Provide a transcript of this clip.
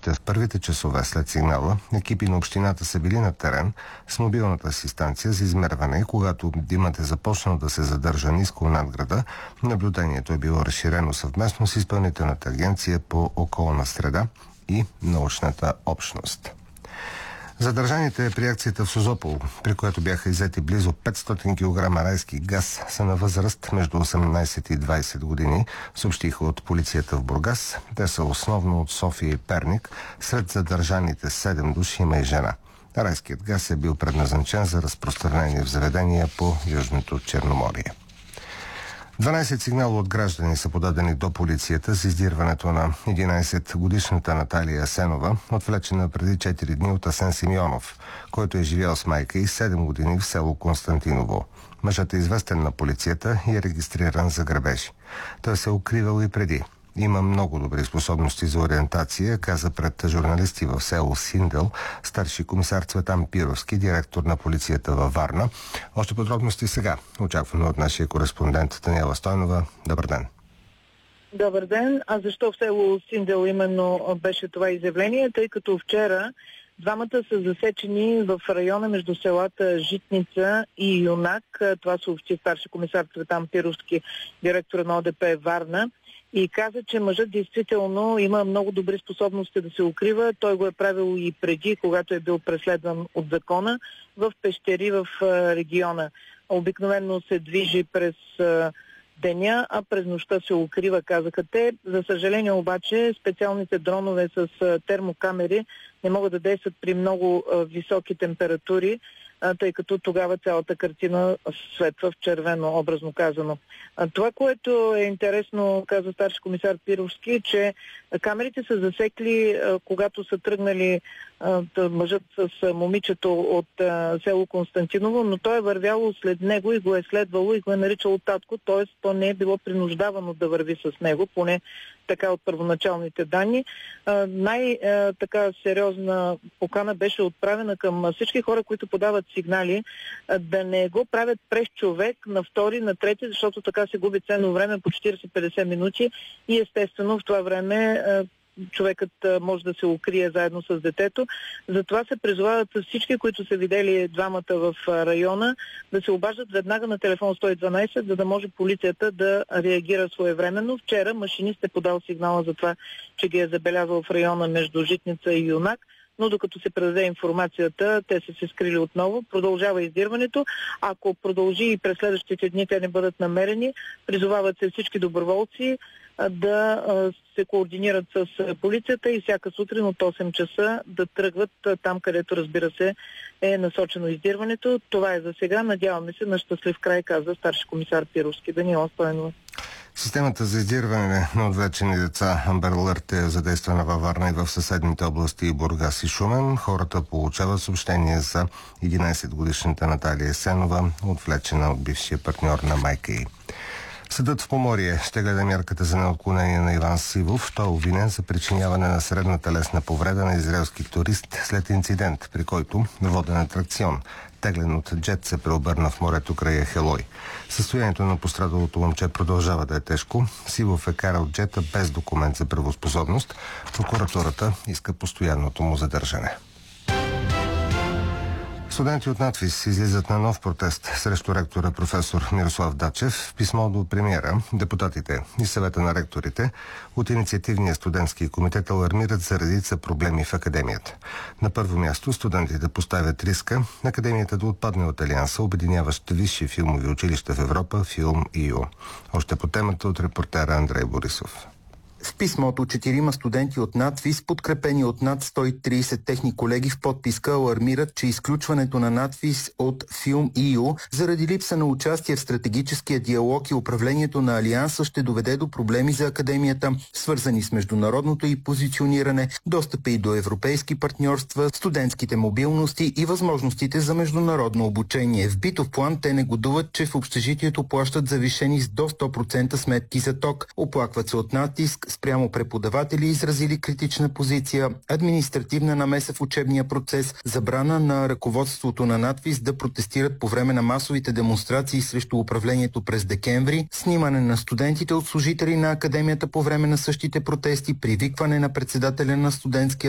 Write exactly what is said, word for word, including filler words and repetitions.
Още в първите часове след сигнала, екипи на общината са били на терен с мобилната си станция за измерване и когато димът е започнал да се задържа ниско над града, наблюдението е било разширено съвместно с Изпълнителната агенция по околна среда и научната общност. Задържаните при акцията в Созопол, при което бяха иззети близо петстотин килограма райски газ, са на възраст между осемнайсет и двайсет години, съобщиха от полицията в Бургас. Те са основно от София и Перник. Сред задържаните седем души има и жена. Райският газ е бил предназначен за разпространение в заведения по Южното Черноморие. дванайсет сигнала от граждани са подадени до полицията с издирването на единайсетгодишната Наталия Асенова, отвлечена преди четири дни от Асен Симеонов, който е живял с майка и седем години в село Константиново. Мъжът е известен на полицията и е регистриран за грабежи. Той се е укривал и преди. Има много добри способности за ориентация, каза пред журналисти в село Синдел старши комисар Цветан Пировски, директор на полицията във Варна. Още подробности сега, очаквано от нашия кореспондент Даниела Стойнова. Добър ден. Добър ден. А защо в село Синдел именно беше това изявление? Тъй като вчера двамата са засечени в района между селата Житница и Юнак. Това съобщи старши комисар Цветан Пировски, директор на О Д П Варна. И каза, че мъжът действително има много добри способности да се укрива. Той го е правил и преди, когато е бил преследван от закона, в пещери в региона. Обикновено се движи през деня, а през нощта се укрива, казаха те. За съжаление обаче, специалните дронове с термокамери не могат да действат при много високи температури, тъй като тогава цялата картина светва в червено, образно казано. Това, което е интересно, каза старши комисар Пировски, че камерите са засекли, когато са тръгнали мъжът с момичето от село Константиново, но той е вървяло след него и го е следвало и го е наричало татко, т.е. то не е било принуждавано да върви с него, поне така от първоначалните данни. Най-така сериозна покана беше отправена към всички хора, които подават сигнали, да не го правят през човек на втори, на трети, защото така се губи ценно време по четирийсет-петдесет минути и естествено в това време човекът може да се укрие заедно с детето. Затова се призовават всички, които са видели двамата в района, да се обаждат веднага на телефон сто и дванайсет, за да може полицията да реагира своевременно. Вчера машинист е подал сигнала за това, че ги е забелязал в района между Житница и Юнак, но докато се предаде информацията, те са се скрили отново. Продължава издирването. Ако продължи и през следващите дни те не бъдат намерени, призовават се всички доброволци да се координират с полицията и всяка сутрин от осем часа да тръгват там, където, разбира се, е насочено издирването. Това е за сега. Надяваме се на щастлив край, каза старши комисар Пировски. Даниела Стойнова. Системата за издирване на отвлечени деца Амбер Алърт е задействана във Варна и в съседните области Бургас и Шумен. Хората получават съобщение за единайсетгодишната Наталия Асенова, отвлечена от бившия партньор на майка й. Съдът в Поморие ще гледа мярката за неотклонение на Иван Сивов. Той е обвинен за причиняване на средна телесна повреда на израелски турист след инцидент, при който воден атракцион, теглен от джет, се преобърна в морето край Ахелой. Състоянието на пострадалото момче продължава да е тежко. Сивов е карал джета без документ за правоспособност. Прокуратурата иска постоянното му задържане. Студенти от надвис излизат на нов протест срещу ректора професор Мирослав Дачев. В писмо до премиера, депутатите и съвета на ректорите от инициативния студентски комитет алармират за редица проблеми в академията. На първо място студентите поставят риска академията да отпадне от алианса, обединяващ висши филмови училища в Европа, Филм и ю. Още по темата от репортера Андрей Борисов. В писмото четирима студенти от надвис, подкрепени от над сто и трийсет техни колеги в подписка, алармират, че изключването на надвис от Филм и ю заради липса на участие в стратегическия диалог и управлението на Алианса ще доведе до проблеми за академията, свързани с международното и позициониране, достъпа и до европейски партньорства, студентските мобилности и възможностите за международно обучение. В битов план те негодуват, че в общежитието плащат завишени с до сто процента сметки за ток. Оплакват се от натиск спрямо преподаватели, изразили критична позиция, административна намеса в учебния процес, забрана на ръководството на надвис да протестират по време на масовите демонстрации срещу управлението през декември, снимане на студентите от служители на академията по време на същите протести, привикване на председателя на студентския